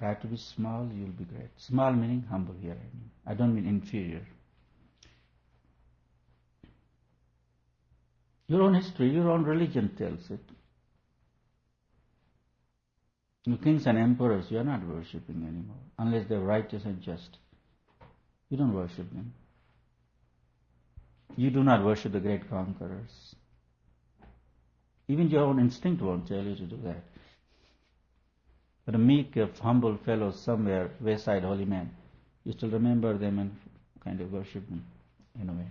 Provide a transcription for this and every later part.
Try to be small, you'll be great. Small meaning humble here, I mean. I don't mean inferior. Your own history, your own religion tells it. The kings and emperors, you are not worshipping anymore, unless they're righteous and just. You don't worship them. You do not worship the great conquerors. Even your own instinct won't tell you to do that. But a meek, humble fellow somewhere, wayside holy man, you still remember them and kind of worship them in a way.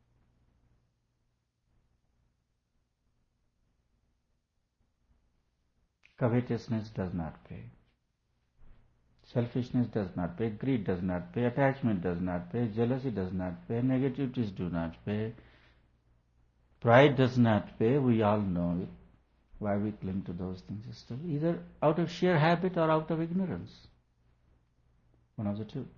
Covetousness does not pay. Selfishness does not pay. Greed does not pay. Attachment does not pay. Jealousy does not pay. Negativities do not pay. Pride does not pay. We all know it. Why we cling to those things still? Either out of sheer habit or out of ignorance. One of the two.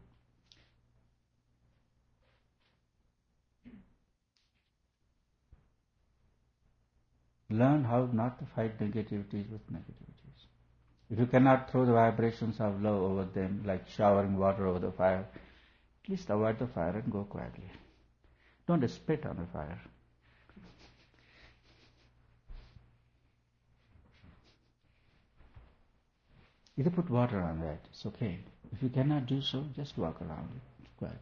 Learn how not to fight negativities with negativities. If you cannot throw the vibrations of love over them, like showering water over the fire, at least avoid the fire and go quietly. Don't spit on the fire. Either put water on that, it's okay. If you cannot do so, just walk around it quietly.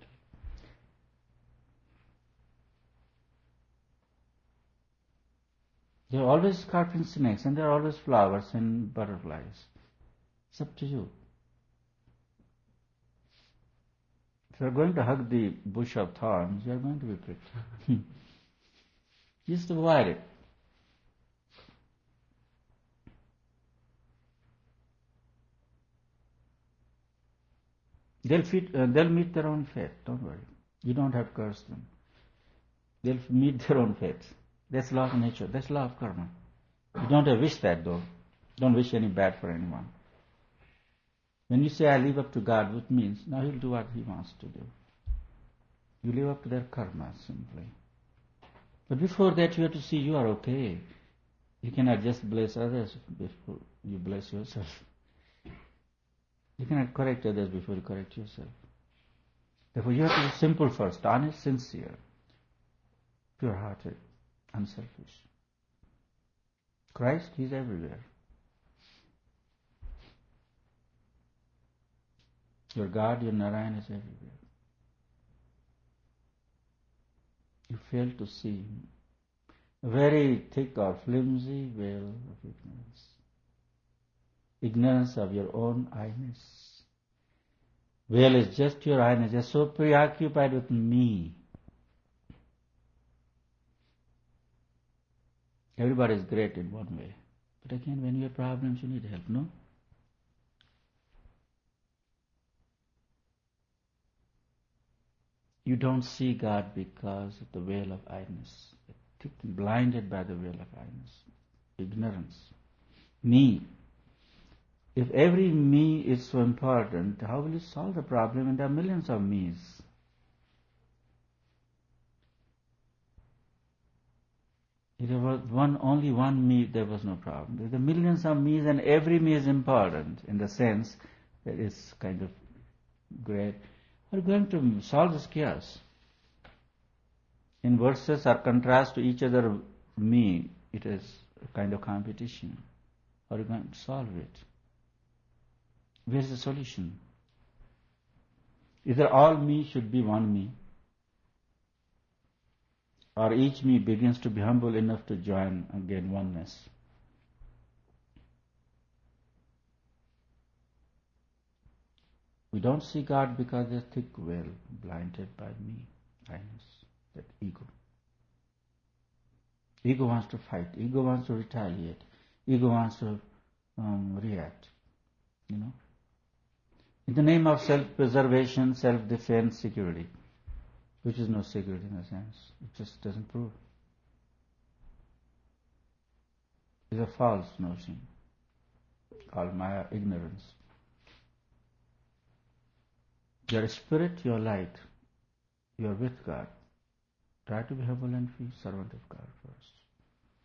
There are always scorpion snakes and there are always flowers and butterflies. It's up to you. If you are going to hug the bush of thorns, you are going to be pricked. Just avoid it. They'll meet their own fate, don't worry. You don't have to curse them. They'll meet their own fate. That's law of nature. That's law of karma. You don't have to wish that though. Don't wish any bad for anyone. When you say, I live up to God, which means, now He'll do what He wants to do. You live up to their karma, simply. But before that, you have to see you are okay. You cannot just bless others before you bless yourself. You cannot correct others before you correct yourself. Therefore, you have to be simple first, honest, sincere, pure-hearted, unselfish. Christ, He's everywhere. Your God, your Narayan is everywhere. You fail to see Him. A very thick or flimsy veil of ignorance. Ignorance of your own I-ness. Veil is just your I-ness. You're so preoccupied with me. Everybody is great in one way. But again, when you have problems, you need help, no? You don't see God because of the veil of I-ness. You're blinded by the veil of I-ness. Ignorance. Me. If every me is so important, how will you solve the problem when there are millions of me's? If there was only one me, there was no problem. There are millions of me's and every me is important in the sense that it's kind of great. We're going to solve this chaos. In verses or contrast to each other me, it is a kind of competition. How are you going to solve it? Where's the solution? Either all me should be one me, or each me begins to be humble enough to join again oneness. We don't see God because there's thick veil blinded by me, I-ness, that ego. Ego wants to fight. Ego wants to retaliate. Ego wants to react. You know, in the name of self-preservation, self-defense, security, which is no security in a sense. It just doesn't prove. It's a false notion called Maya, ignorance. Your spirit, your light, you are with God. Try to be humble and free, servant of God first.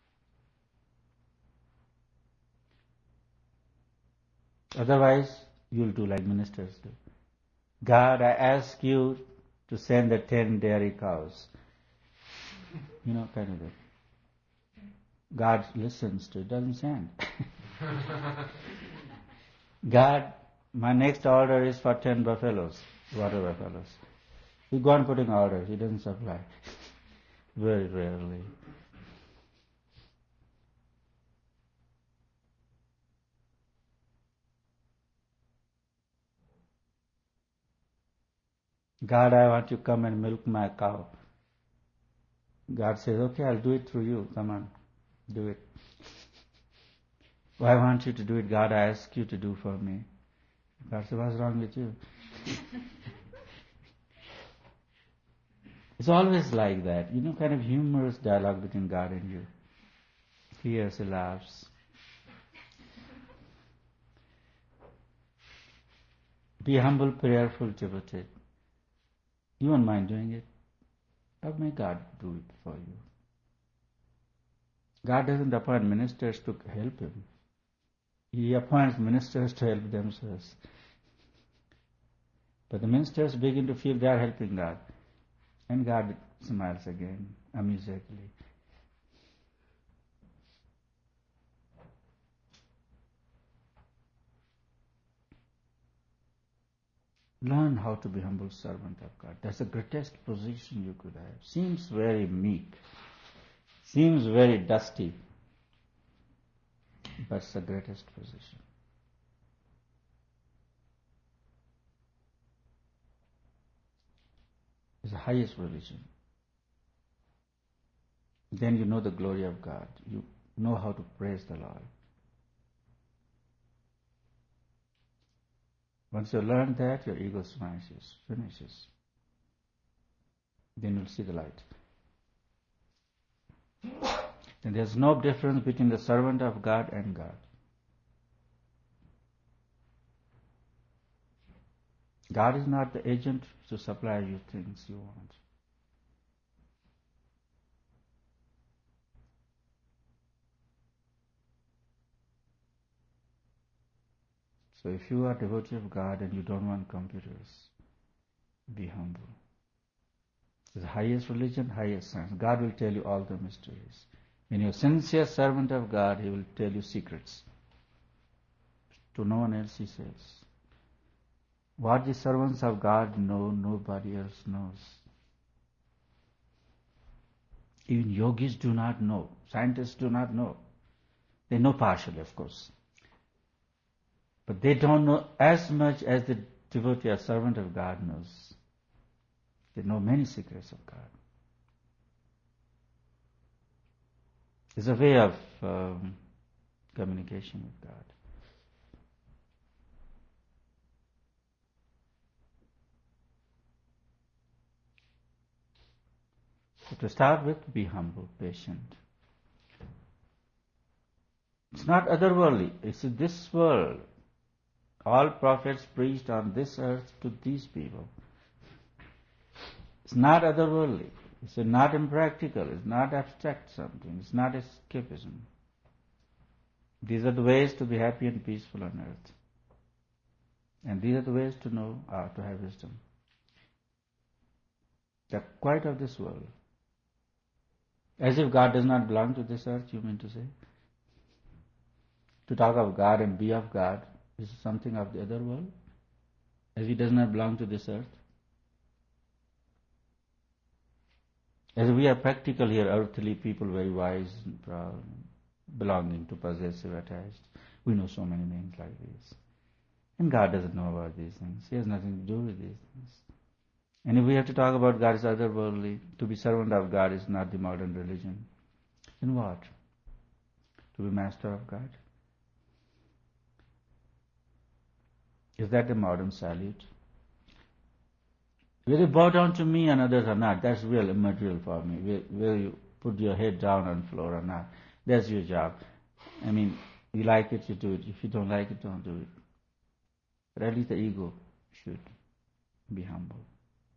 Otherwise, you'll do like ministers do. God, I ask you to send the 10 dairy cows. Kind of that. God listens to it, doesn't send. God, my next order is for 10 buffaloes, water buffaloes. You go on putting orders, He doesn't supply. Very rarely. God, I want you to come and milk my cow. God says, okay, I'll do it through you. Come on, do it. Why want you to do it? God, I ask you to do for me. God says, what's wrong with you? It's always like that. Kind of humorous dialogue between God and you. He hears, he laughs. Be humble, prayerful, devotee. You won't mind doing it. But may God do it for you. God doesn't appoint ministers to help Him. He appoints ministers to help themselves. But the ministers begin to feel they are helping God. And God smiles again, amusedly. Learn how to be humble servant of God. That's the greatest position you could have. Seems very meek. Seems very dusty. But it's the greatest position. It's the highest religion. Then you know the glory of God. You know how to praise the Lord. Once you learn that, your ego smashes, finishes. Then you'll see the light. Then there's no difference between the servant of God and God. God is not the agent to supply you things you want. So if you are a devotee of God and you don't want computers, be humble. It's the highest religion, highest science. God will tell you all the mysteries. When you're a sincere servant of God, He will tell you secrets. To no one else, He says. What the servants of God know, nobody else knows. Even yogis do not know. Scientists do not know. They know partially, of course. But they don't know as much as the devotee or servant of God knows. They know many secrets of God. It's a way of communication with God. So to start with, be humble, patient. It's not otherworldly. It's this world. All prophets preached on this earth to these people. It's not otherworldly. It's not impractical. It's not abstract something. It's not escapism. These are the ways to be happy and peaceful on earth. And these are the ways to know, to have wisdom. They're quite of this world. As if God does not belong to this earth, you mean to say? To talk of God and be of God is something of the other world? As He does not belong to this earth? As we are practical here, earthly people, very wise and proud, belonging to possessive, attached. We know so many names like these. And God doesn't know about these things. He has nothing to do with these things. And if we have to talk about God is otherworldly, to be servant of God is not the modern religion. Then what? To be master of God? Is that the modern salute? Will you bow down to me and others or not? That's real immaterial for me. Will you put your head down on the floor or not? That's your job. I mean, you like it, you do it. If you don't like it, don't do it. But at least the ego should be humble.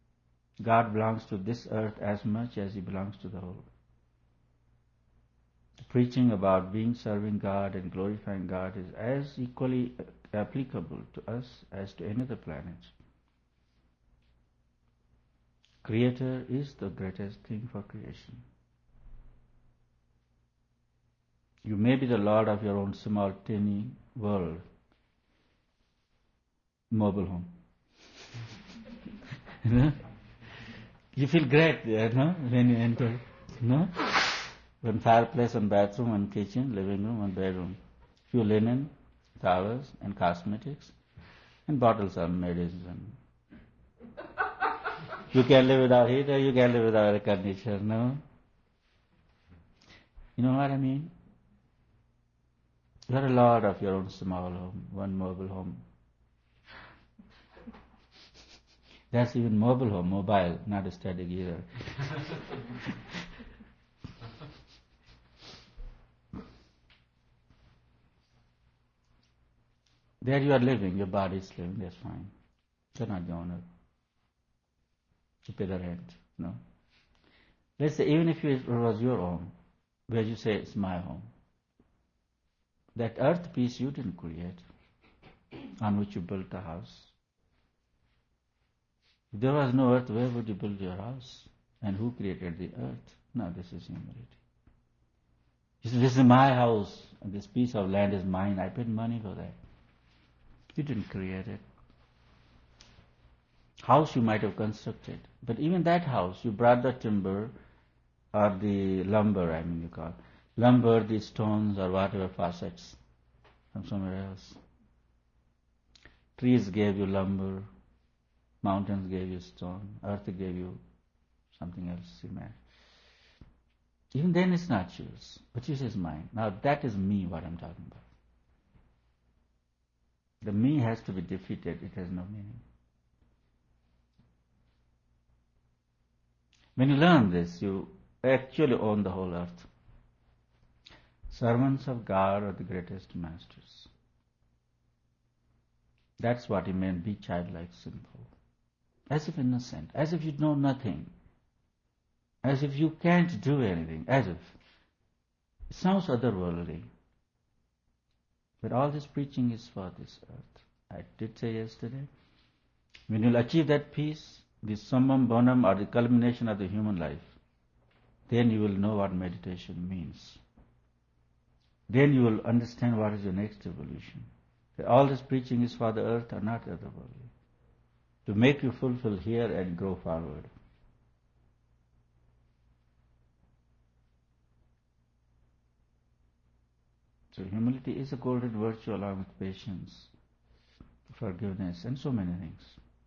God belongs to this earth as much as He belongs to the whole. Preaching about serving God and glorifying God is as equally applicable to us as to any other planet. Creator is the greatest thing for creation. You may be the Lord of your own small, tiny world, mobile home. You feel great there, no? When you enter, no? One fireplace, one bathroom, one kitchen, living room, one bedroom. Few linen, towels, and cosmetics, and bottles of medicine. You can live without heater, you can live without air conditioner, no? You know what I mean? You are a lord of your own small home, one mobile home. That's even mobile home, mobile, not a static either. There you are living, your body is living, that's fine. You're not the owner. You pay the rent, no? Let's say even if it was your home, where you say it's my home, that earth piece you didn't create, on which you built a house. If there was no earth, where would you build your house? And who created the earth? No, this is humility. You say, this is my house, and this piece of land is mine. I paid money for that. You didn't create it. House you might have constructed, but even that house, you brought the timber or the lumber, you call lumber, the stones or whatever facets from somewhere else. Trees gave you lumber, mountains gave you stone, earth gave you something else, cement. Even then it's not yours, but yours is mine. Now that is me, what I'm talking about. The me has to be defeated, it has no meaning. When you learn this, you actually own the whole earth. Servants of God are the greatest masters. That's what it meant, be childlike, simple. As if innocent, as if you know nothing, as if you can't do anything, as if. It sounds otherworldly. But all this preaching is for this earth. I did say yesterday, when you'll achieve that peace, the summum bonum or the culmination of the human life, then you will know what meditation means. Then you will understand what is your next evolution. All this preaching is for the earth or not otherworldly. To make you fulfill here and grow forward. So humility is a golden virtue along with patience, forgiveness, and so many things.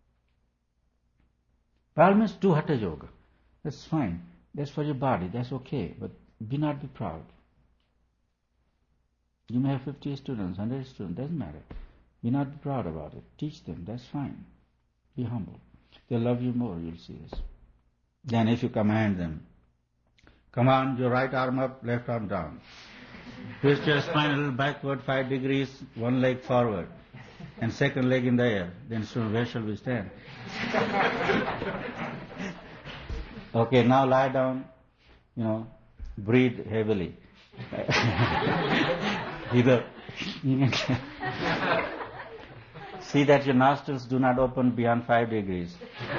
By all means, do Hatha Yoga. That's fine. That's for your body. That's okay. But be not be proud. You may have 50 students, 100 students. Doesn't matter. Be not be proud about it. Teach them. That's fine. Be humble. They'll love you more. You'll see this. Then if you command them, command your right arm up, left arm down. Twist your spine a little backward, 5 degrees, one leg forward, and second leg in the air. Then soon, where shall we stand? Okay, now lie down, breathe heavily. See that your nostrils do not open beyond 5 degrees.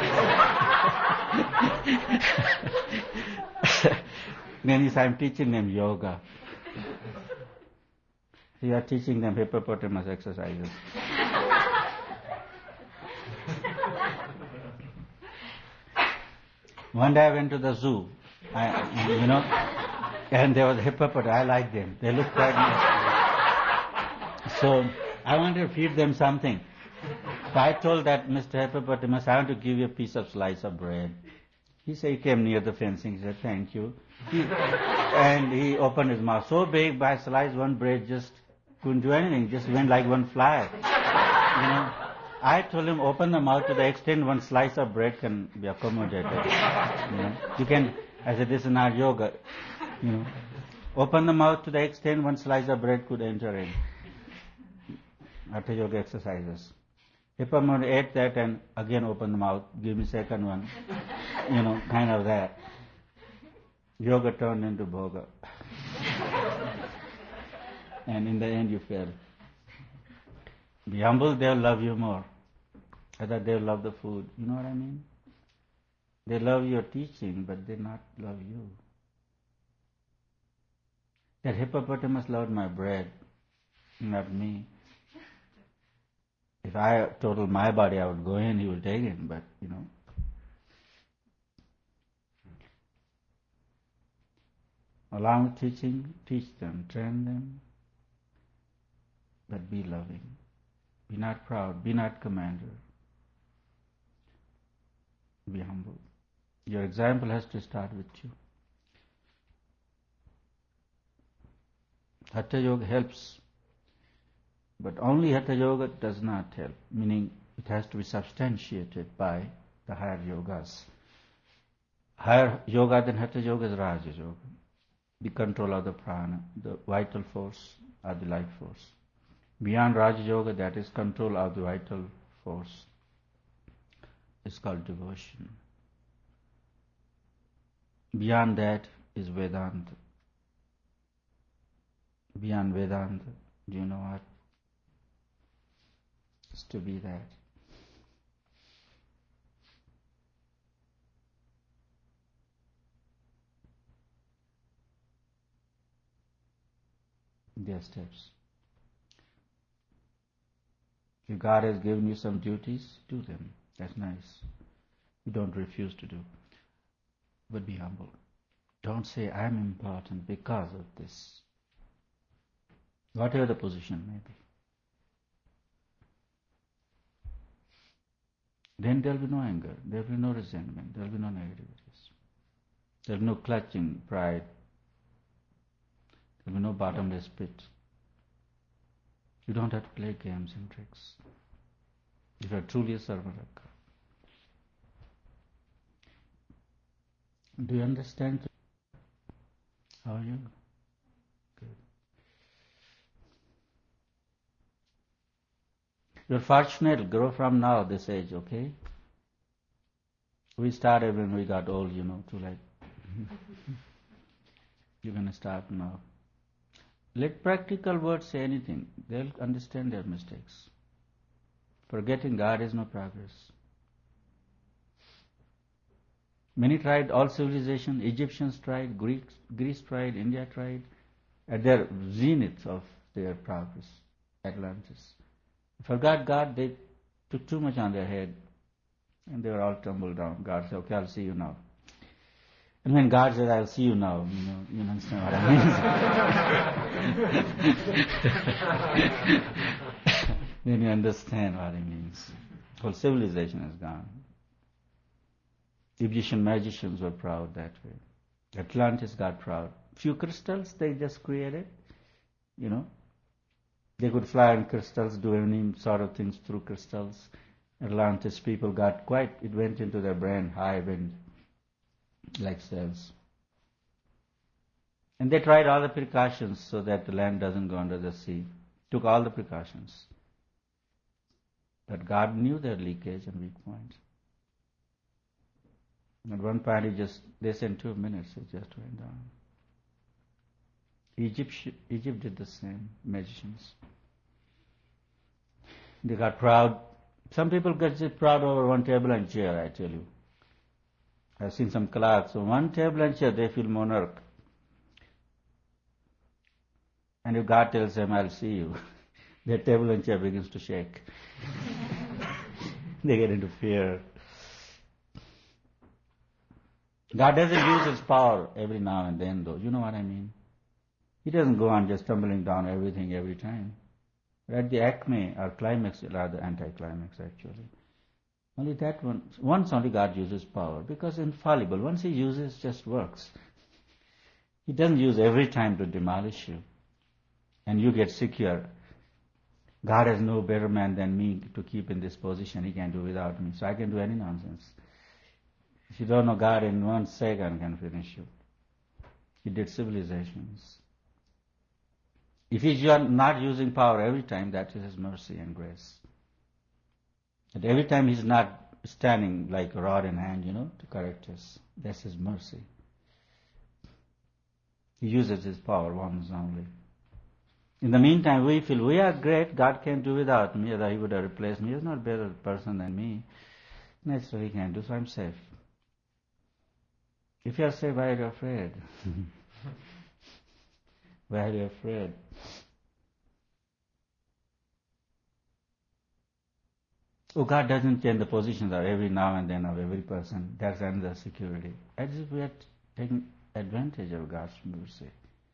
Then he said, I'm teaching them yoga. You are teaching them hippopotamus exercises. One day I went to the zoo, and there was a hippopotamus. I like them. They look quite nice. So I wanted to feed them something. So I told that Mr. Hippopotamus, I want to give you a piece of slice of bread. He said, he came near the fencing. He said, thank you. And he opened his mouth so big, by slice one bread just couldn't do anything, just went like one fly. I told him, open the mouth to the extent one slice of bread can be accommodated. You can, I said, this is not yoga. Open the mouth to the extent one slice of bread could enter in. Hatha yoga exercises. Hippopotamus ate that and again opened the mouth, give me second one. Kind of that. Yoga turned into bhoga. and in the end you fail. Be humble, they'll love you more. Either they'll love the food, you know what I mean? They love your teaching, but they not love you. That hippopotamus loved my bread, not me. If I told my body I would go in, he would take it, but along with teaching, teach them, train them, but be loving. Be not proud, be not commander. Be humble. Your example has to start with you. Hatha Yoga helps, but only Hatha Yoga does not help, meaning it has to be substantiated by the higher yogas. Higher yoga than Hatha Yoga is Raja Yoga, the control of the prana, the vital force or the life force. Beyond Raja Yoga, that is control of the vital force, is called devotion. Beyond that is Vedanta. Beyond Vedanta, do you know what? It's to be that. There are steps. If God has given you some duties, do them. That's nice. You don't refuse to do. But be humble. Don't say, I'm important because of this. Whatever the position may be. Then there will be no anger, there will be no resentment, there will be no negativities. There will be no clutching pride. There will be no bottomless pit. You don't have to play games and tricks. If you are truly a servant of God. Do you understand? How are you? Good. You're fortunate, grow from now, this age, okay? We started when we got old, too late. You're going to start now. Let practical words say anything. They'll understand their mistakes. Forgetting God is no progress. Many tried, all civilization, Egyptians tried, Greece tried, India tried, at their zenith of their progress, Atlantis. Forgot God, they took too much on their head, and they were all tumbled down. God said, okay, I'll see you now. And when God says, I'll see you now, you understand what I mean? Then you understand what it means. Whole civilization is gone. Egyptian magicians were proud that way. Atlantis got proud. Few crystals they just created, They could fly on crystals, do any sort of things through crystals. Atlantis people got it went into their brain, high wind, like cells. And they tried all the precautions so that the land doesn't go under the sea. Took all the precautions. But God knew their leakage and weak points. At one point they said 2 minutes, it just went down. Egypt did the same, magicians. They got proud. Some people get proud over one table and chair, I tell you. I've seen some clerks, so one table and chair, they feel monarch. And if God tells them, I'll see you, their table and chair begins to shake. They get into fear. God doesn't use His power every now and then, though. You know what I mean? He doesn't go on just tumbling down everything every time. But at the acme or climax, rather anticlimax actually. Only that once only God uses power, because infallible. Once He uses, it just works. He doesn't use every time to demolish you. And you get secure. God has no better man than me to keep in this position. He can do without me. So I can do any nonsense. If you don't know God, in 1 second can finish you. He did civilizations. If He's not using power every time, that is His mercy and grace. And every time He's not standing like a rod in hand, to correct us, that's His mercy. He uses His power once only. In the meantime, we feel we are great, God can do without me, otherwise He would have replaced me. He's not a better person than me. Naturally He can do, so I'm safe. If you are safe, why are you afraid? Why are you afraid? Oh, God doesn't change the positions of every now and then of every person. That's another security. As if we are taking advantage of God's mercy.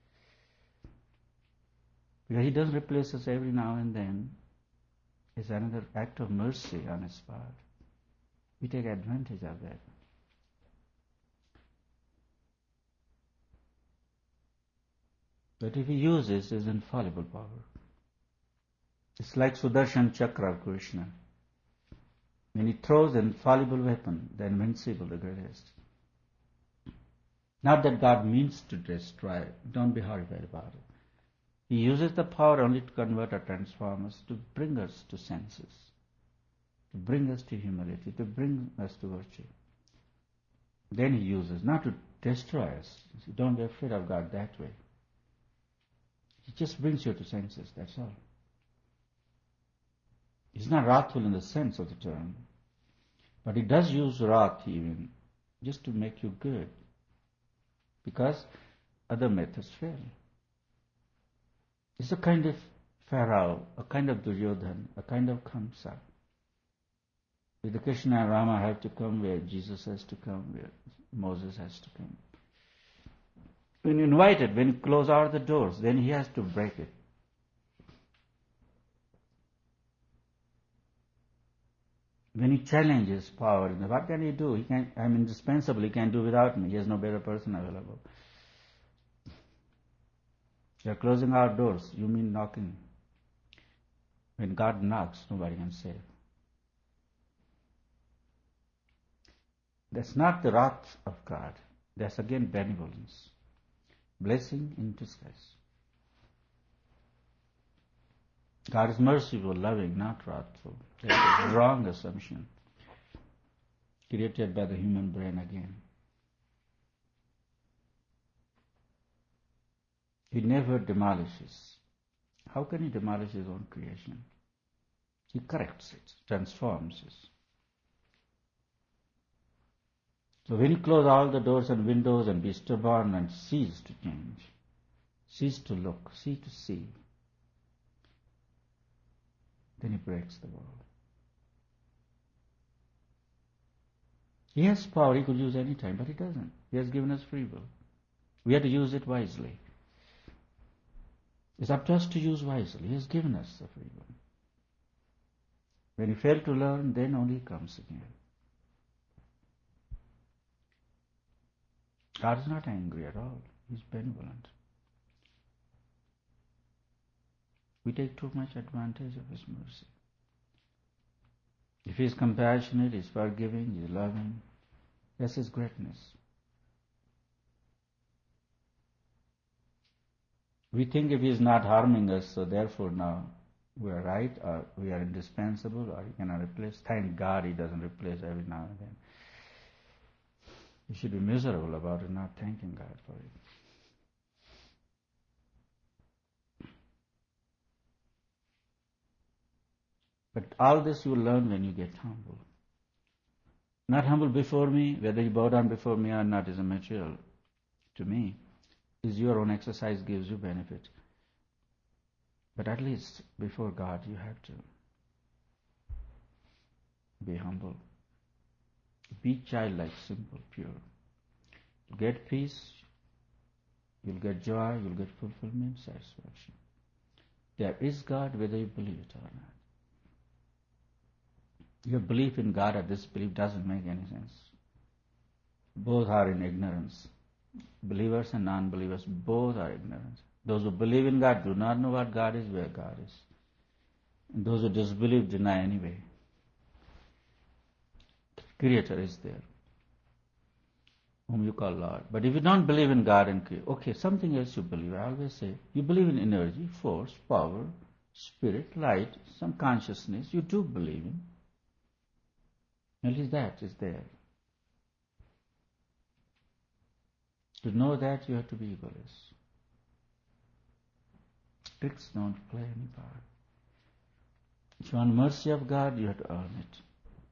Because He doesn't replace us every now and then. It's another act of mercy on His part. We take advantage of that. But if He uses His infallible power, it's like Sudarshan Chakra of Krishna. When He throws the infallible weapon, the invincible, the greatest. Not that God means to destroy, don't be horrified about it. He uses the power only to convert or transform us, to bring us to senses, to bring us to humility, to bring us to virtue. Then He uses, not to destroy us. So don't be afraid of God that way. He just brings you to senses, that's all. He's not wrathful in the sense of the term, but He does use wrath even, just to make you good, because other methods fail. It's a kind of Pharaoh, a kind of Duryodhan, a kind of Kamsa. Either Krishna and Rama have to come where Jesus has to come, where Moses has to come. When you invite it, when you close all the doors, then he has to break it. When he challenges power, what can he do? I'm indispensable, he can do without me. He has no better person available. You are closing our doors, you mean knocking. When God knocks, nobody can save. That's not the wrath of God. That's again benevolence. Blessing in disguise. God is merciful, loving, not wrathful. That's a wrong assumption created by the human brain again. He never demolishes. How can He demolish His own creation? He corrects it, transforms it. So when you close all the doors and windows and be stubborn and cease to change, cease to look, cease to see, then He breaks the world. He has power He could use any time, but He doesn't. He has given us free will. We have to use it wisely. It's up to us to use wisely. He has given us the free will. When you fail to learn, then only He comes again. God is not angry at all. He is benevolent. We take too much advantage of His mercy. If He is compassionate, He is forgiving, He is loving, that's His greatness. We think if He is not harming us, so therefore now we are right, or we are indispensable, or He cannot replace. Thank God He doesn't replace every now and then. You should be miserable about it, not thanking God for it. But all this you will learn when you get humble. Not humble before me, whether you bow down before me or not is immaterial to me. Is your own exercise gives you benefit. But at least before God you have to be humble. Be childlike, simple, pure. You'll get peace, you'll get joy, you'll get fulfillment, satisfaction. There is God whether you believe it or not. Your belief in God or disbelief doesn't make any sense. Both are in ignorance. Believers and non-believers, both are ignorant. Those who believe in God do not know what God is, where God is. And those who disbelieve deny anyway. The Creator is there, whom you call Lord. But if you don't believe in God and Creator, okay, something else you believe. I always say, you believe in energy, force, power, spirit, light, some consciousness, you do believe in. At least that is there. To know that, you have to be egoless. Tricks don't play any part. If you want mercy of God, you have to earn it.